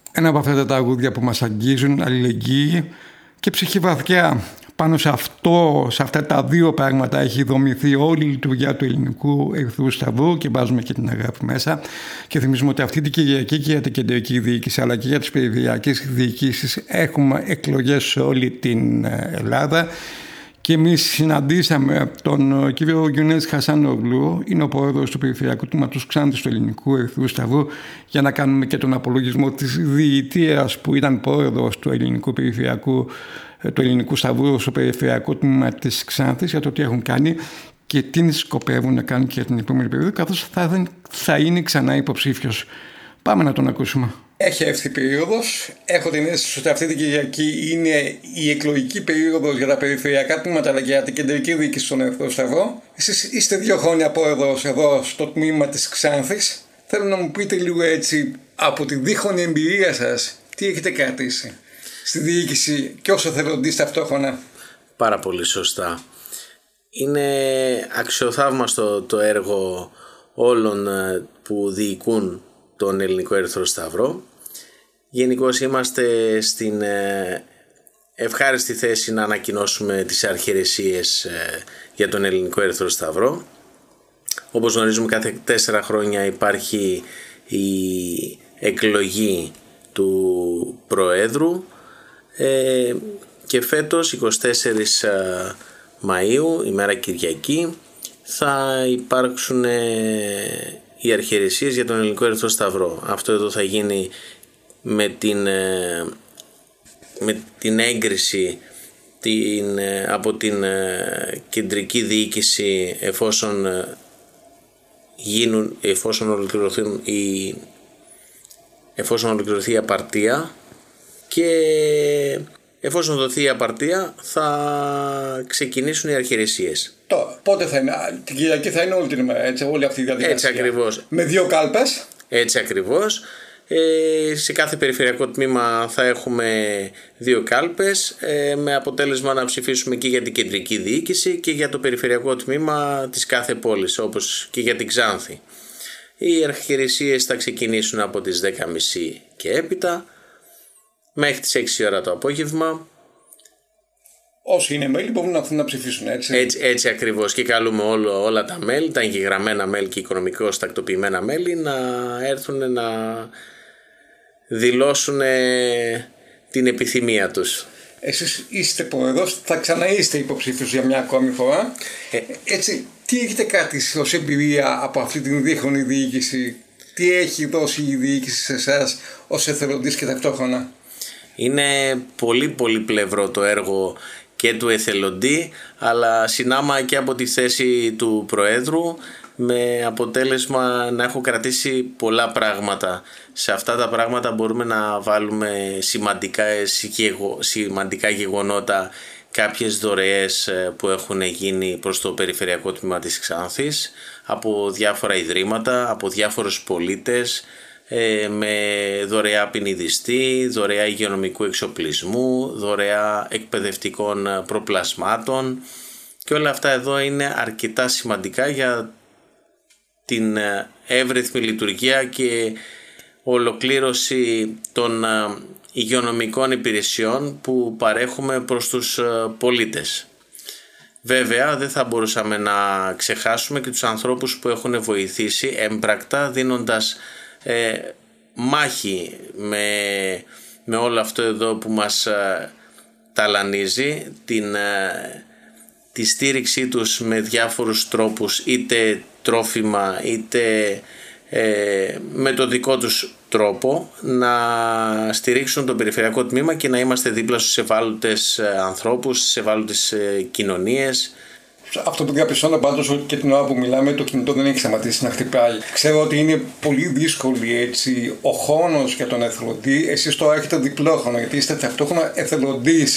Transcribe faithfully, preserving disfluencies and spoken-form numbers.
Ένα από αυτά τα τραγούδια που μας αγγίζουν, αλληλεγγύη και ψυχή βαθιά. Πάνω σε αυτό, σε αυτά τα δύο πράγματα έχει δομηθεί όλη η λειτουργία του Ελληνικού Ερυθρού Σταυρού και βάζουμε και την αγάπη μέσα. Και θυμίζουμε ότι αυτή την Κυριακή και για την κεντρική διοίκηση αλλά και για τις περιφερειακές διοικήσεις έχουμε εκλογές σε όλη την Ελλάδα. Και εμείς συναντήσαμε τον κύριο Γιουνές Χασάνογλου, είναι ο πρόεδρος του Περιφερειακού Τμήματος Ξάνθης του Ελληνικού Ερυθρού Σταυρού, για να κάνουμε και τον απολογισμό της διετίας που ήταν πρόεδρος του Ελληνικού Περιφερειακού του Ελληνικού Σταυρού στο Περιφερειακό Τμήμα της Ξάνθης, για το τι έχουν κάνει και τι σκοπεύουν να κάνουν και για την επόμενη περίοδο, καθώς θα, θα είναι ξανά υποψήφιος. Πάμε να τον ακούσουμε. Έχει έρθει η περίοδος. Έχω την αίσθηση ότι αυτή την Κυριακή είναι η εκλογική περίοδος για τα περιφερειακά τμήματα αλλά και για την κεντρική διοίκηση στον Ερυθρό Σταυρό. Εσείς είστε δύο χρόνια πρόεδρος εδώ στο τμήμα της Ξάνθης. Θέλω να μου πείτε λίγο έτσι από τη δίχωνη εμπειρία σας τι έχετε κρατήσει στη διοίκηση και όσο εθελοντής ταυτόχρονα. Πάρα πολύ σωστά. Είναι αξιοθαύμαστο το έργο όλων που διοικούν τον Ελληνικό Ερυθρό Σταυρό. Γενικώς είμαστε στην ευχάριστη θέση να ανακοινώσουμε τις αρχιερεσίες για τον Ελληνικό Ερυθρό Σταυρό. Όπως γνωρίζουμε, κάθε τέσσερα χρόνια υπάρχει η εκλογή του Προέδρου και φέτος εικοστή τέταρτη Μαΐου, ημέρα Κυριακή, θα υπάρξουν οι αρχιερεσίες για τον Ελληνικό Ερυθρό Σταυρό. Αυτό εδώ θα γίνει με την, με την έγκριση την, από την κεντρική διοίκηση εφόσον, γίνουν, εφόσον, ολοκληρωθούν οι, εφόσον ολοκληρωθεί η απαρτία και εφόσον δοθεί η απαρτία θα ξεκινήσουν οι αρχιερεσίες. Τώρα, πότε θα είναι, την Κυριακή θα είναι όλη την ημέρα, έτσι, όλη αυτή η διαδικασία. Έτσι ακριβώς. Με δύο κάλπες. Έτσι ακριβώς. Ε, σε κάθε περιφερειακό τμήμα θα έχουμε δύο κάλπες ε, με αποτέλεσμα να ψηφίσουμε και για την κεντρική διοίκηση και για το περιφερειακό τμήμα της κάθε πόλης, όπως και για την Ξάνθη. Οι αρχιερεσίες θα ξεκινήσουν από τις δέκα και μισή και έπειτα μέχρι τις έξι ώρα το απόγευμα. Όσοι είναι μέλη μπορούν να, να ψηφίσουν, έτσι. Έτσι, έτσι ακριβώς. Και καλούμε όλο, όλα τα μέλη, τα εγγεγραμμένα μέλη και οικονομικώς τακτοποιημένα μέλη να έρθουν να δηλώσουν την επιθυμία τους. Εσείς είστε πρόεδρος, θα ξαναείστε υποψήφιος για μια ακόμη φορά. Ε, έτσι, τι έχετε κρατήσει ως εμπειρία από αυτή την δίχρονη διοίκηση, τι έχει δώσει η διοίκηση σε εσάς ως εθελοντής και ταυτόχρονα? Είναι πολύ πολύ πλευρό το έργο και του εθελοντή, αλλά συνάμα και από τη θέση του Προέδρου, με αποτέλεσμα να έχω κρατήσει πολλά πράγματα. Σε αυτά τα πράγματα μπορούμε να βάλουμε σημαντικά, σημαντικά γεγονότα, κάποιες δωρεές που έχουν γίνει προς το Περιφερειακό Τμήμα της Ξάνθης από διάφορα ιδρύματα, από διάφορους πολίτες, με δωρεά ποινιδιστή, δωρεά υγειονομικού εξοπλισμού, δωρεά εκπαιδευτικών προπλασμάτων, και όλα αυτά εδώ είναι αρκετά σημαντικά για την εύρυθμη λειτουργία και ολοκλήρωση των υγειονομικών υπηρεσιών που παρέχουμε προς τους πολίτες. Βέβαια δεν θα μπορούσαμε να ξεχάσουμε και τους ανθρώπους που έχουν βοηθήσει έμπρακτα, δίνοντας ε, μάχη με, με όλο αυτό εδώ που μας ε, ταλανίζει, την, ε, τη στήριξή τους με διάφορους τρόπους, είτε τρόφιμα είτε ε, με το δικό τους τρόπο, να στηρίξουν το περιφερειακό τμήμα και να είμαστε δίπλα στους ευάλωτες ανθρώπους, στις ευάλωτες κοινωνίες. Αυτό που διαπιστώνω πάντως ότι και την ώρα που μιλάμε το κινητό δεν έχει σταματήσει να χτυπάει. Ξέρω ότι είναι πολύ δύσκολη έτσι ο χρόνος για τον εθελοντή. Εσείς τώρα έχετε διπλό χρόνο, γιατί είστε ταυτόχρονα εθελοντής